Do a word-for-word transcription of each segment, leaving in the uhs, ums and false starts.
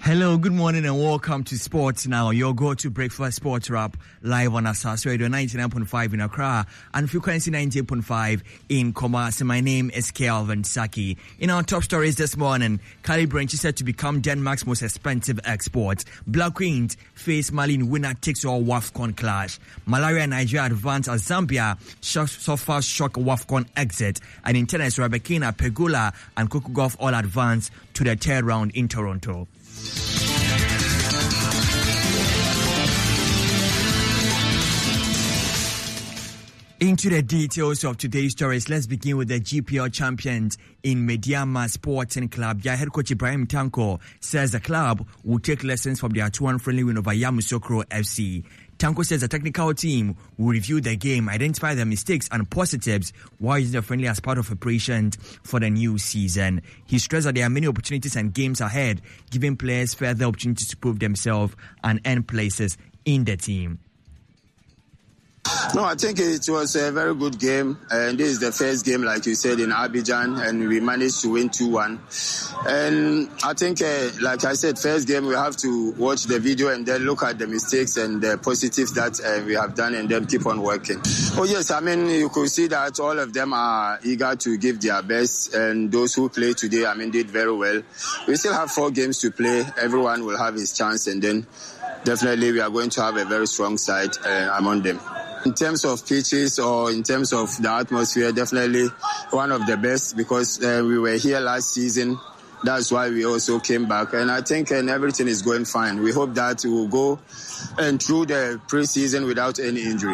Hello, good morning and welcome to Sports Now, your go-to breakfast sports wrap live on Asas Radio ninety-nine point five in Accra and frequency ninety-eight point five in Kumasi. My name is Kelvin Saki. In our top stories this morning, Kali Branch is set to become Denmark's most expensive export. Black Queens face Mali in winner-takes-all WAFCON clash. Malawi and Nigeria advance as Zambia suffers shock WAFCON exit. And in tennis, Rebekina Pegula and Coco Gauff all advance to the third round in Toronto. Into the details of today's stories, let's begin with the G P L champions in Mediama Sporting Club. Their head coach Ibrahim Tanko says the club will take lessons from their two one friendly win over Yamoussoukro F C. Tanko says the technical team will review the game, identify the mistakes and positives while using the friendly as part of preparation for the new season. He stressed that there are many opportunities and games ahead, giving players further opportunities to prove themselves and earn places in the team. No, I think it was a very good game, and this is the first game, like you said, in Abidjan, and we managed to win two one. And I think, uh, like I said, first game we have to watch the video and then look at the mistakes and the positives that uh, we have done, and then keep on working. Oh yes, I mean, you could see that all of them are eager to give their best, and those who played today, I mean, did very well. We still have four games to play. Everyone will have his chance, and then definitely we are going to have a very strong side uh, among them. In terms of pitches or in terms of the atmosphere, definitely one of the best, because uh, we were here last season. That's why we also came back. And I think and everything is going fine. We hope that we will go and through the pre-season without any injury.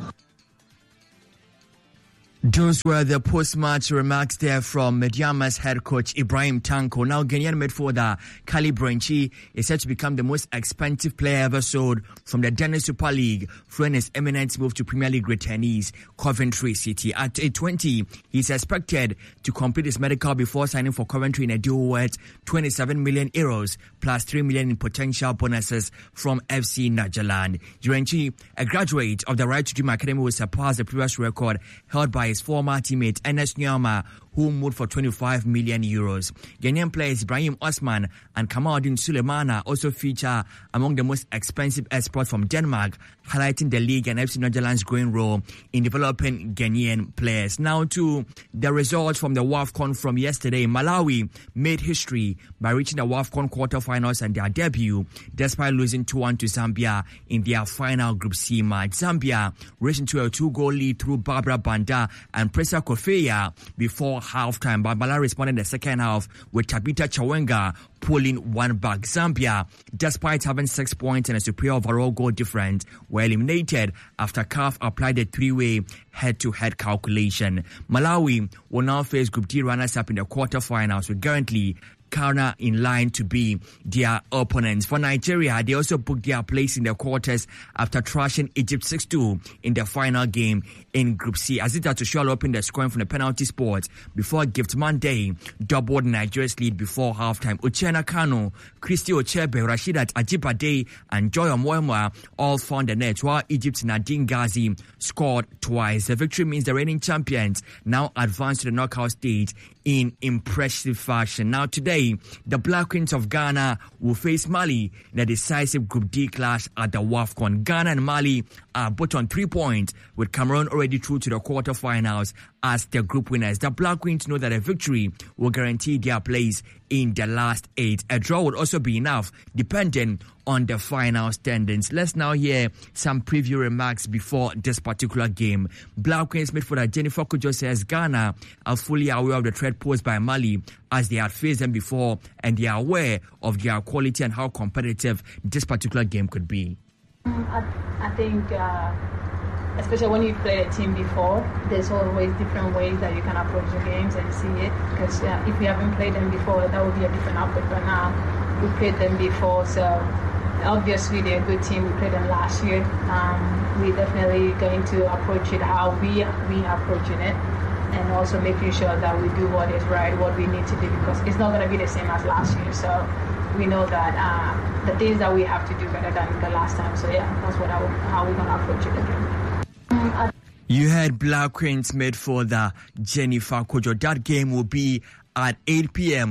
Those were the post-match remarks there from Mediama's head coach Ibrahim Tanko. Now, Ghanaian midfielder Kali Branchi is set to become the most expensive player ever sold from the Danish Super League, following his eminent move to Premier League returnees Coventry City. At age twenty, he's expected to complete his medical before signing for Coventry in a deal worth twenty-seven million euros plus three million in potential bonuses from F C Najaland. Branchi, a graduate of the Right to Dream Academy, will surpass the previous record held by his former teammate Ernest Nyama, who moved for twenty-five million euros. Ghanaian players Ibrahim Osman and Kamaldeen Sulemana also feature among the most expensive exports from Denmark, highlighting the league and F C Najaland's growing role in developing Ghanaian players. Now to the results from the WAFCON from yesterday. Malawi made history by reaching the WAFCON quarterfinals and their debut, despite losing two one to Zambia in their final Group C match. Zambia raced into a two-goal lead through Barbara Banda and Presa Kofeya before halftime, but Malawi responded in the second half with Tabitha Chawenga pulling one back. Zambia, despite having six points and a superior overall goal difference, were eliminated after C A F applied a three-way head-to-head calculation. Malawi will now face Group D runners-up in the quarterfinals, with currently Ghana in line to be their opponents. For Nigeria, they also booked their place in the quarters after thrashing Egypt six two in the final game in Group C. Azita Toshualo opened the scoring from the penalty spot before Gift Monday doubled Nigeria's lead before halftime. Uchenna Kano, Christy Ochebe, Rashidat Ajibade and Joy Omoema all found the net, while Egypt's Nadine Ghazi scored twice. The victory means the reigning champions now advance to the knockout stage in impressive fashion. Now today, the Black Queens of Ghana will face Mali in a decisive Group D clash at the WAFCON. Ghana and Mali are both on three points, with Cameroon already through to the quarterfinals as the group winners. The Black Queens know that a victory will guarantee their place in the last eight. A draw would also be enough, depending on the final standings. Let's now hear some preview remarks before this particular game. Black Queens midfielder Jennifer Kujo says Ghana are fully aware of the threat posed by Mali, as they had faced them before, and they are aware of their quality and how competitive this particular game could be. I, I think, uh, especially when you've played a team before, there's always different ways that you can approach the games and see it. Because uh, if you haven't played them before, that would be a different output. But now we played them before, so obviously they're a good team. We played them last year. Um, we're definitely going to approach it how we we are approaching it, and also making sure that we do what is right, what we need to do, because it's not going to be the same as last year. So we know that uh, the things that we have to do better than the last time. So yeah, that's what I would, how we're going to approach it again. Um, you heard Black Queens midfielder Jennifer Kojo. That game will be at eight p.m.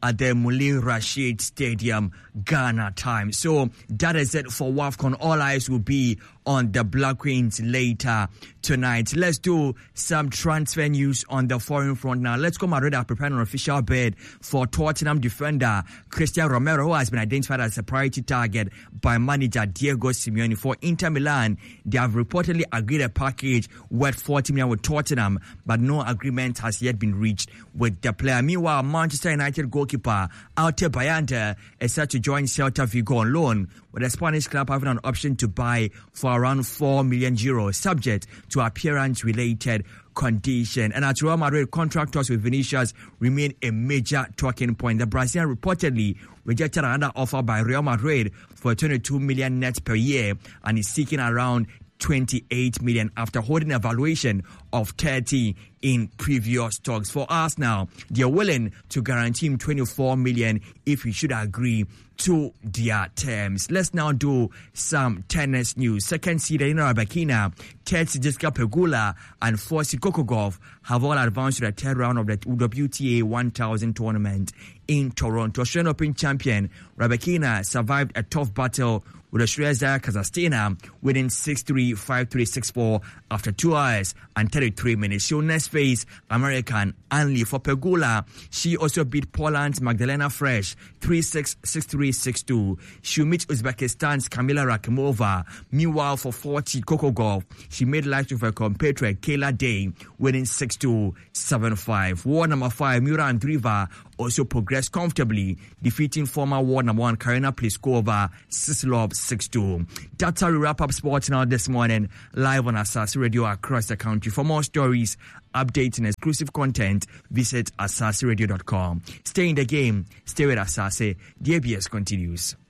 at the Moulin Rashid Stadium, Ghana time. So that is it for WAFCON. All eyes will be on the Black Queens later tonight. Let's do some transfer news on the foreign front now. Let's go Madrid are preparing an official bid for Tottenham defender Cristian Romero, who has been identified as a priority target by manager Diego Simeone. For Inter Milan, they have reportedly agreed a package worth forty million with Tottenham, but no agreement has yet been reached with the player. Meanwhile, Manchester United goalkeeper Alte Bayanda is set to join Celta Vigo on loan, with the Spanish club having an option to buy for around four million euros, subject to appearance-related condition. And at Real Madrid, contract talks with Vinicius remain a major talking point. The Brazilian reportedly rejected another offer by Real Madrid for twenty-two million net per year and is seeking around twenty-eight million after holding a valuation of thirty in previous talks. For Arsenal, they are willing to guarantee him twenty-four million if he should agree to their terms. Let's now do some tennis news. Second seed Elena Rybakina, third seed Jessica Pegula, and fourth seed Coco Gauff have all advanced to the third round of the W T A one thousand tournament in Toronto. Australian Open champion Rybakina survived a tough battle with Australia's Zaya Kazakhstan, winning six three, five three, six four after two hours and thirty-three minutes. She'll next face American Anli. For Pegula, she also beat Poland's Magdalena Fresh three six, six three, six two. She'll meet Uzbekistan's Kamila Rakimova. Meanwhile, for forty, Coco Gauff, she made life with her compatriot Kayla Day, winning six two, seven five. World number five, Mira Andreeva, also progressed comfortably, defeating former world number one Karina Pliskova six love, six two. That's how we wrap up sports now this morning, live on Asase Radio across the country. For more stories, updates, and exclusive content, visit asase radio dot com. Stay in the game, stay with Asase. The A B S continues.